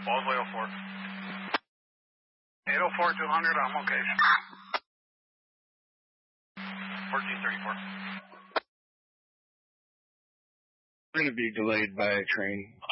Ballsway 04. 804 200, I'm okay. 1434. We're going to be delayed by a train.